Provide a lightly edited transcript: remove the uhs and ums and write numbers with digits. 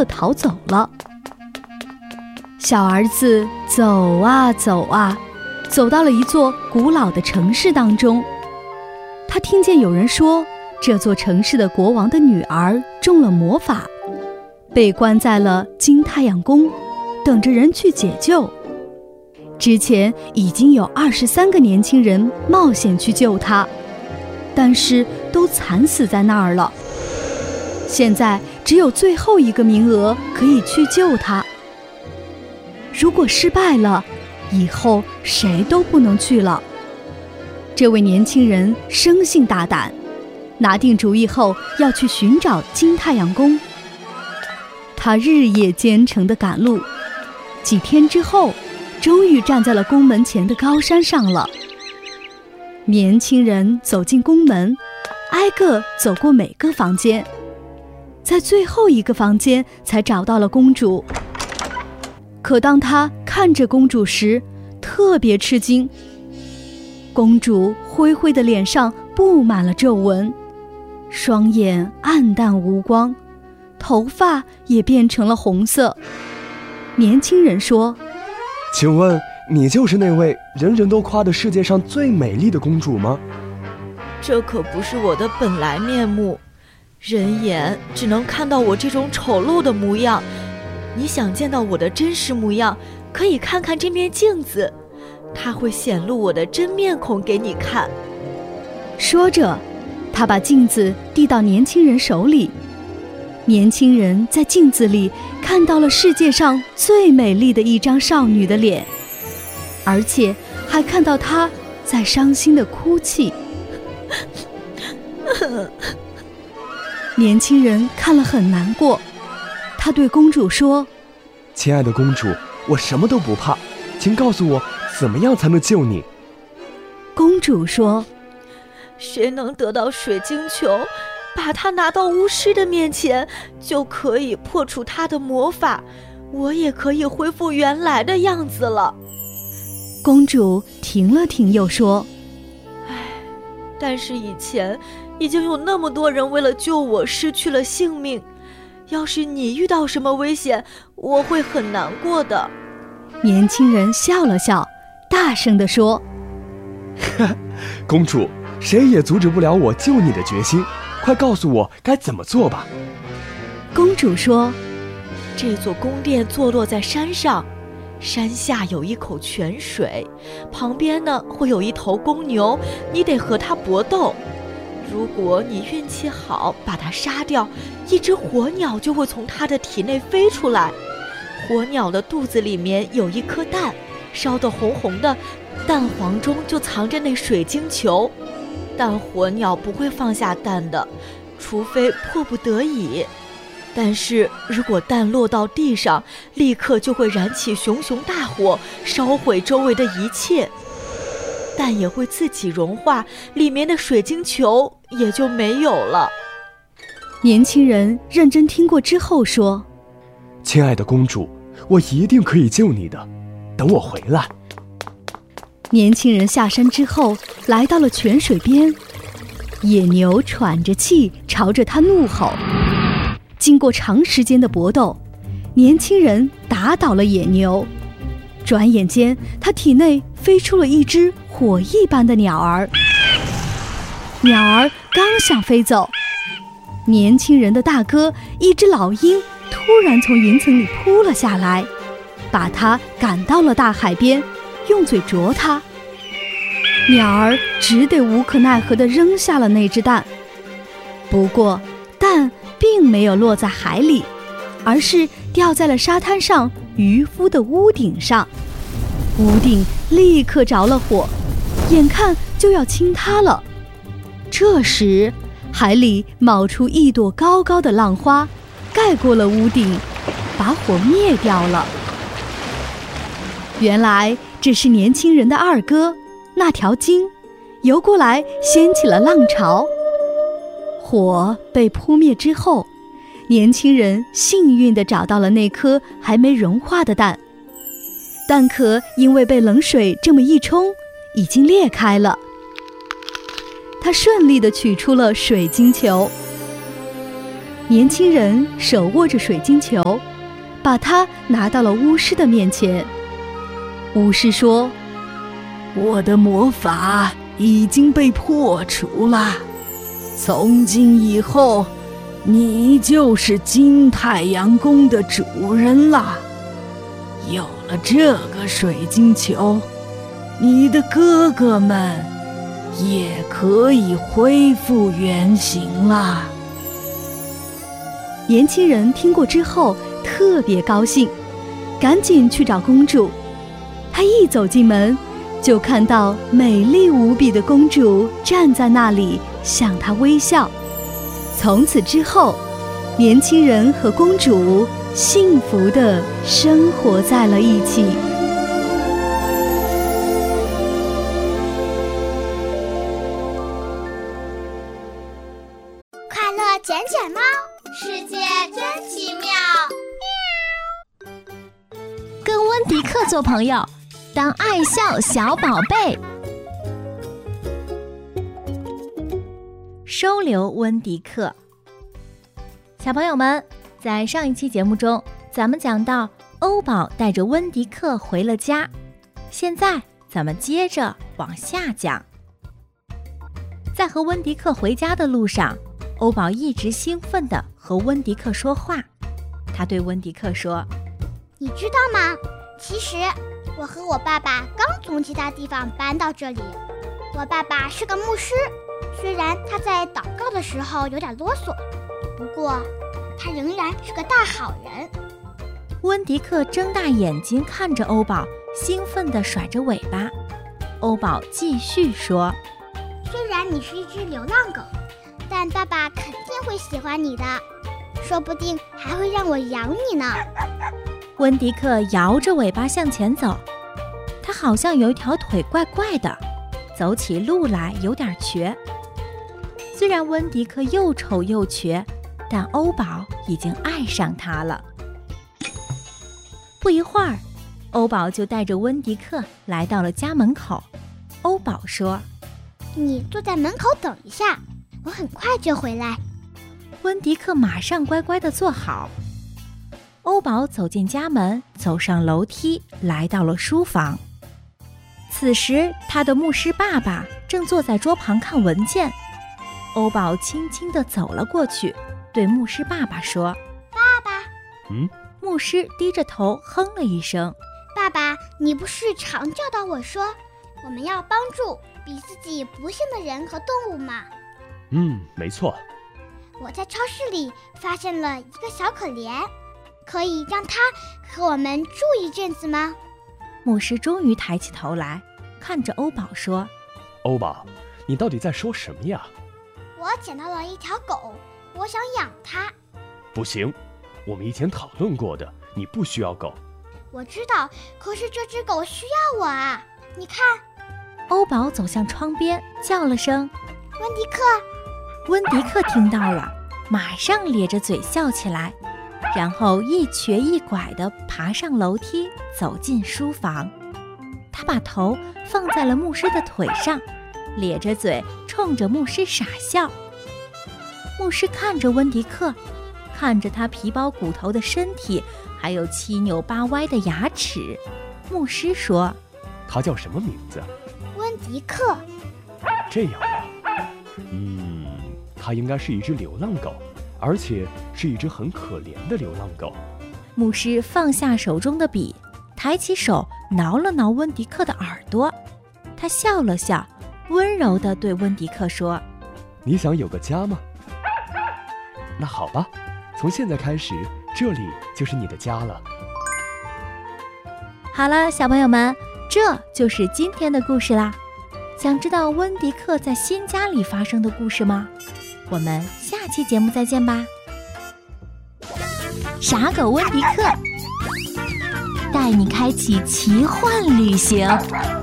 地逃走了。小儿子走啊走啊，走到了一座古老的城市当中。他听见有人说，这座城市的国王的女儿中了魔法，被关在了金太阳宫，等着人去解救。之前已经有23个年轻人冒险去救她，但是都惨死在那儿了。现在只有最后一个名额可以去救她。如果失败了，以后谁都不能去了。这位年轻人生性大胆，拿定主意后要去寻找金太阳宫。他日夜兼程地赶路，几天之后，终于站在了宫门前的高山上了。年轻人走进宫门，挨个走过每个房间，在最后一个房间才找到了公主。可当他看着公主时，特别吃惊。公主灰灰的脸上布满了皱纹，双眼暗淡无光，头发也变成了红色。年轻人说： 请问你就是那位人人都夸的世界上最美丽的公主吗？ 这可不是我的本来面目，人眼只能看到我这种丑陋的模样。你想见到我的真实模样，可以看看这面镜子，它会显露我的真面孔给你看。 说着，他把镜子递到年轻人手里。年轻人在镜子里看到了世界上最美丽的一张少女的脸，而且还看到她在伤心地哭泣。年轻人看了很难过，他对公主说： 亲爱的公主，我什么都不怕，请告诉我怎么样才能救你。 公主说： 谁能得到水晶球，把它拿到巫师的面前，就可以破除他的魔法，我也可以恢复原来的样子了。 公主停了停又说： 但是以前已经有那么多人为了救我失去了性命，要是你遇到什么危险，我会很难过的。 年轻人笑了笑，大声地说： 公主，谁也阻止不了我救你的决心，快告诉我该怎么做吧。 公主说： 这座宫殿坐落在山上，山下有一口泉水，旁边呢会有一头公牛，你得和它搏斗。如果你运气好把它杀掉，一只火鸟就会从它的体内飞出来。火鸟的肚子里面有一颗蛋，烧得红红的，蛋黄中就藏着那水晶球。但火鸟不会放下蛋的，除非迫不得已。但是如果蛋落到地上，立刻就会燃起熊熊大火，烧毁周围的一切。蛋也会自己融化，里面的水晶球也就没有了。 年轻人认真听过之后说： 亲爱的公主，我一定可以救你的，等我回来。 年轻人下山之后，来到了泉水边，野牛喘着气朝着他怒吼。经过长时间的搏斗，年轻人打倒了野牛。转眼间，他体内飞出了一只火一般的鸟儿。鸟儿刚想飞走，年轻人的大哥一只老鹰突然从云层里扑了下来，把他赶到了大海边，用嘴啄它。鸟儿只得无可奈何地扔下了那只蛋。不过蛋并没有落在海里，而是掉在了沙滩上渔夫的屋顶上。屋顶立刻着了火，眼看就要倾塌了。这时海里冒出一朵高高的浪花，盖过了屋顶，把火灭掉了。原来这是年轻人的二哥那条鲸游过来，掀起了浪潮。火被扑灭之后，年轻人幸运地找到了那颗还没融化的蛋，蛋壳因为被冷水这么一冲，已经裂开了。他顺利地取出了水晶球。 年轻人手握着水晶球，把它拿到了巫师的面前。巫师说：“ 我的魔法已经被破除了，从今以后，你就是金太阳宫的主人了。有了这个水晶球，你的哥哥们也可以恢复原形了。” 年轻人听过之后特别高兴，赶紧去找公主。他一走进门，就看到美丽无比的公主站在那里向他微笑。从此之后，年轻人和公主幸福地生活在了一起。 快乐捡捡猫，世界真奇妙。 跟温迪克做朋友，当爱笑小宝贝。收留温迪克。小朋友们，在上一期节目中，咱们讲到欧宝带着温迪克回了家。现在咱们接着往下讲。在和温迪克回家的路上，欧宝一直兴奋地和温迪克说话。他对温迪克说：“ 你知道吗？其实我和我爸爸刚从其他地方搬到这里。我爸爸是个牧师，虽然他在祷告的时候有点啰嗦，不过他仍然是个大好人。” 温迪克睁大眼睛看着欧宝，兴奋地甩着尾巴。欧宝继续说：“ 虽然你是一只流浪狗，但爸爸肯定会喜欢你的，说不定还会让我养你呢。” 温迪克摇着尾巴向前走，他好像有一条腿怪怪的，走起路来有点瘸。虽然温迪克又丑又瘸，但欧宝已经爱上他了。不一会儿，欧宝就带着温迪克来到了家门口。欧宝说：“ 你坐在门口等一下，我很快就回来。” 温迪克马上乖乖地坐好。欧宝走进家门，走上楼梯，来到了书房。此时，他的牧师爸爸正坐在桌旁看文件。欧宝轻轻地走了过去，对牧师爸爸说：“ 爸爸。” 牧师低着头哼了一声。 爸爸，你不是常教导我说，我们要帮助比自己不幸的人和动物吗？ 没错。 我在超市里发现了一个小可怜，可以让他和我们住一阵子吗？ 牧师终于抬起头来，看着欧宝说：“ 欧宝，你到底在说什么呀？” 我捡到了一条狗，我想养它。 不行，我们以前讨论过的，你不需要狗。 我知道，可是这只狗需要我啊！你看。 欧宝走向窗边，叫了声：“ 温迪克！” 温迪克听到了，马上咧着嘴笑起来，然后一瘸一拐地爬上楼梯，走进书房。他把头放在了牧师的腿上，咧着嘴冲着牧师傻笑。牧师看着温迪克，看着他皮包骨头的身体，还有七扭八歪的牙齿。牧师说：“ 他叫什么名字？” 温迪克。 这样啊，他应该是一只流浪狗，而且是一只很可怜的流浪狗。 牧师放下手中的笔，抬起手挠了挠温迪克的耳朵。他笑了笑，温柔地对温迪克说：“ 你想有个家吗？那好吧，从现在开始，这里就是你的家了。” 好了，小朋友们，这就是今天的故事啦。想知道温迪克在新家里发生的故事吗？我们下期节目再见吧。傻狗温迪克带你开启奇幻旅行。